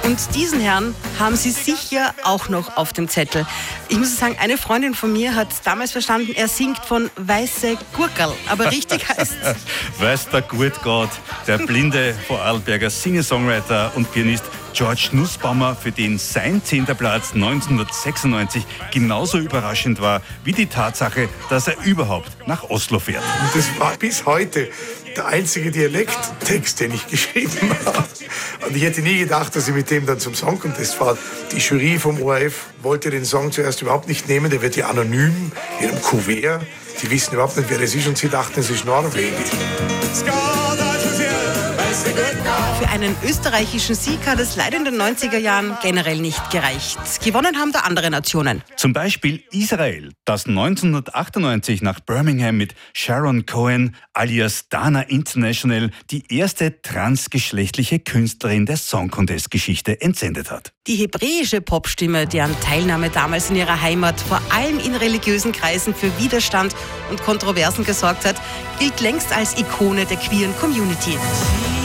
Und diesen Herrn haben Sie sicher auch noch auf dem Zettel. Ich muss sagen, eine Freundin von mir hat damals verstanden, er singt von Weiße Gurkerl. Aber richtig heißt es. Weiß der gut geht, der blinde Vorarlberger Singer-Songwriter und Pianist George Nussbaumer, für den sein 10. Platz 1996 genauso überraschend war wie die Tatsache, dass er überhaupt nach Oslo fährt. Und das war bis heute der einzige Dialekttext, den ich geschrieben habe. Und ich hätte nie gedacht, dass ich mit dem dann zum Songcontest fahre. Die Jury vom ORF wollte den Song zuerst überhaupt nicht nehmen. Der wird ja anonym in einem Kuvert. Sie wissen überhaupt nicht, wer das ist, und sie dachten, es ist norwegisch. Für einen österreichischen Sieg hat es leider in den 90er Jahren generell nicht gereicht. Gewonnen haben da andere Nationen. Zum Beispiel Israel, das 1998 nach Birmingham mit Sharon Cohen alias Dana International die erste transgeschlechtliche Künstlerin der Song-Contest-Geschichte entsendet hat. Die hebräische Popstimme, deren Teilnahme damals in ihrer Heimat vor allem in religiösen Kreisen für Widerstand und Kontroversen gesorgt hat, gilt längst als Ikone der queeren Community.